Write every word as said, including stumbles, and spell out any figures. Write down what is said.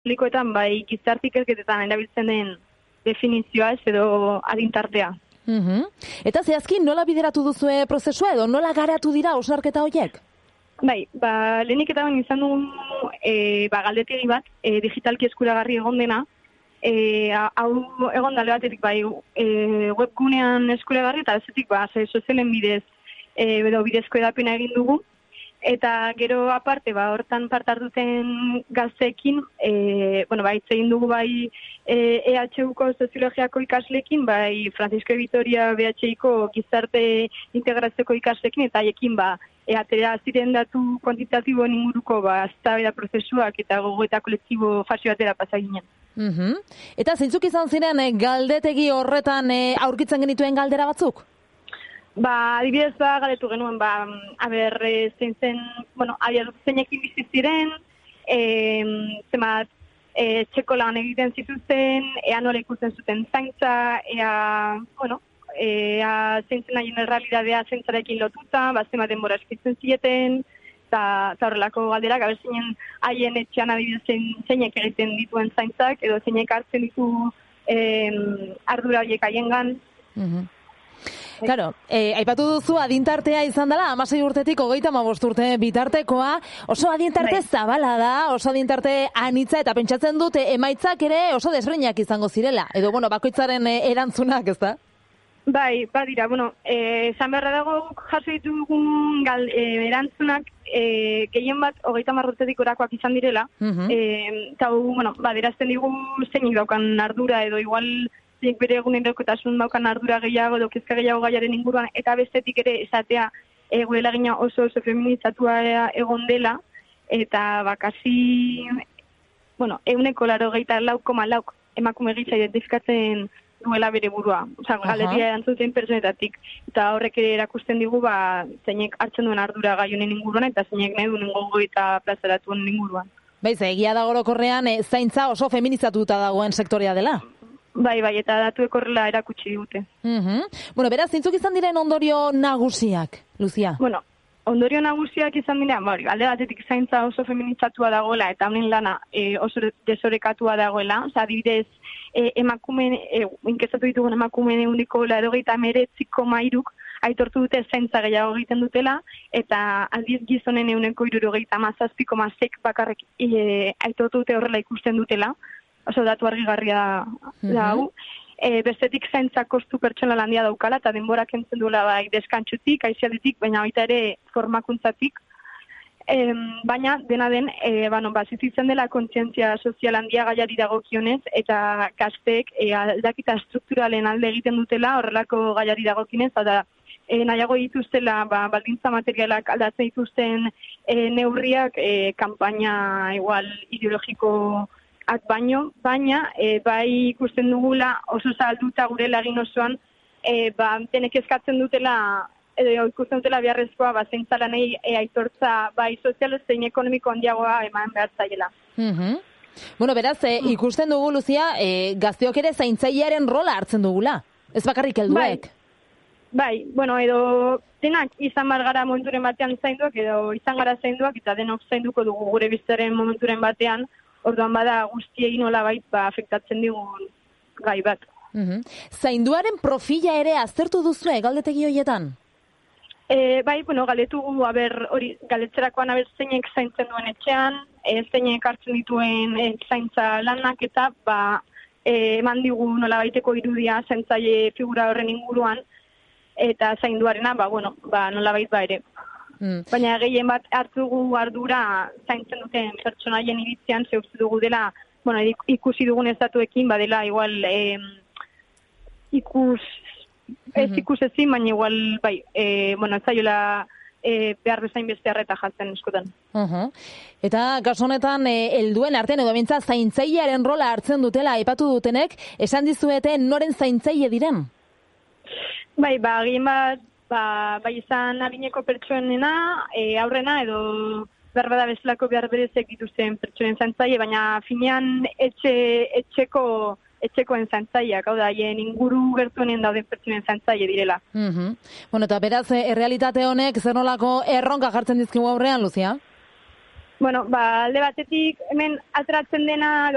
publikoetan bai gizarte ikerketetan erabiltzen den definizioa ez edo adintartea. Mm-hmm. Eta zehazki nola bideratu duzue prozesua edo nola garatu dira hausnarketa horiek? Bai, ba, lehenik eta ben izan dugun e, ba, galdetegi bat, e, digitalki eskuragarri egon dena, e, hau egon dale batetik bai e, webgunean eskuragarri eta azetik ba, sozialen bidez e, edo bidezko edapena egin dugu. Eta gero aparte, ba, hortan part hartuten gazteekin, e, bueno, ba, hitz egin dugu bai e, E H Uko soziologiako ikasleekin, bai Francisco Vitoria B H Iko gizarte integrazioko ikasleekin, eta haiekin ba, e, atera ziren datu kuantitatiboen inguruko ba, eztabaida prozesuak eta gogoeta kolektibo fasio batera pasa ginen. Mm-hmm. Eta zeintzuk izan ziren e, galdetegi horretan e, aurkitzen genituen galdera batzuk? Ba, adibidez ba, galetu genuen, ba, aber, e, zein zen, bueno, abiadut zeinekin bizi ziren, e, zemat, e, txeko lan egiten zituzten, ea nola ikusten zuten zaintza, ea, bueno, ea zein zen haien errealidadea zaintzarekin lotuta, ba, zemat denbora eskitzen zieten, eta horrelako galderak, aber zeinen haien etxean adibidez zein, zeinek egiten dituen zaintzak, edo zeinek hartzen ditu e, ardura horiek haiengan. Mm-hmm. Claro, eh, aipatu duzu adintartea izan dela, hamasei urtetik hogeita hamabost urte bitartekoa, oso adintarte zabala da, oso adintarte anitza, eta pentsatzen dute emaitzak ere oso desberdinak izango zirela, edo bueno, bakoitzaren eh, erantzunak, ez da? Bai, badira, bueno, eh, esan beharra dago jaso ditugun gal, eh, erantzunak eh, gehien bat hogeita hamar urtetik orakoak izan direla, uh-huh. eh, eta bueno, badirazten digu zeinik daukan ardura, edo igual zein bere egunerokotasun daukan ardura gehiago, edo kezka gehiago gaiaren inguruan, eta bestetik ere esatea e, gure lagina oso oso feminizatua egon dela, eta bakasi, bueno, euneko laro gehieta lau koma lauk emakume gisa identifikatzen duela bere burua. Osa, galeria erantzuten personetatik. Eta horrek ere erakusten digu, ba, zeinek hartzen duen ardura gai honen inguruan, eta zeinek nahi duen gogo eta plazaratu honen inguruan. Baiz, egia da orokorrean, e, zaintza oso feminizatuta dagoen sektorea dela. Bai, bai, eta datuek horrela erakutsi dute. Mm-hmm. Bueno, beraz, zintzuk izan diren ondorio nagusiak, Lucia? Bueno, ondorio nagusiak izan dira, alde batetik zaintza oso feminizatua dagoela, eta honen lana e, oso desorekatua dagoela, oza, adibidez, e, emakumen, e, inkestatu ditugun emakumen eguneko larogeita meretziko mairuk, aitortu dute zaintza gehiago egiten dutela, eta aldiz gizonen eguneko irurogeita mazazpiko mazek bakarrek e, aitortu dute horrela ikusten dutela, oso datu argigarria da hau. E, bestetik zaintza kostu pertsonal handia daukala, eta denbora kentzen duela bai deskantxutik, aizialdetik, baina baita ere formakuntzatik. E, baina, dena den, e, bano, bazizitzen dela kontzientzia sozial handia gaiari dagokionez, eta gazteek e, aldakita strukturalen alde egiten dutela, horrelako gaiari dagokionez, eta e, nahiago dituztela, ba, baldintza materialak aldatzen dituzten e, neurriak, e, kanpaina igual ideologiko at baino, baina e, bai ikusten dugula oso salduta gure lagin osoan, e, ba, tenek eskatzen dutela, edo ikusten dutela beharrezkoa, ba, zeintzalan e, aitortza bai sozial zein ekonomiko handiagoa eman behar zaiela. Mm-hmm. Bueno, beraz, e, ikusten dugu, Lucia, e, gazteok ere zaintzailearen rola hartzen dugula, ez bakarrik helduek. Bai, bai, bueno, edo denak izan bar gara momenturen batean zainduak, edo izan gara zainduak, eta denok zainduko dugu gure bizitaren momenturen batean, orduan bada guztiei nolabait ba afektatzen digun gai bat. Mm-hmm. Zainduaren profila ere aztertu duzu galdetegi horietan? E, bai, bueno, galetu aber hori galetzerakoan aber zeinek zaintzen duen etxean, e, zeinek hartzen dituen e, zaintza lanak eta ba e, eman digu nolabaiteko irudia zaintzaile figura horren inguruan eta zainduarena, ba bueno, ba nolabait ba ere. Mm. Baina gehien bat hartu dugu ardura zaintzen duten pertsonaien iritzian zehuztu dugu dela, bueno, ikusi dugun estatuekin badela igual eh, ikus ez ikus ezin, baina igual bai, eh, bueno, ez zaiola eh, behar bezain beste harreta jatzen eskotan. Uh-huh. Eta kasu honetan eh, helduen artean edo bintza zaintzailearen rola hartzen dutela aipatu dutenek, esan dizuete noren zaintzaile diren? Bai, ba, gehien bat Ba, bai izan adineko pertsonena, e, aurrena edo berbada bezalako behar berezek dituzten pertsonen zaintzaile, baina finean etxe, etxeko, etxekoen zaintzaileak, hau da, hien inguru gertuenen dauden pertsonen zaintzaile direla. Mm-hmm. Bueno, eta beraz, errealitate honek zer nolako erronka jartzen dizkigu aurrean, Lucia? Bueno, ba, alde batetik hemen ateratzen dena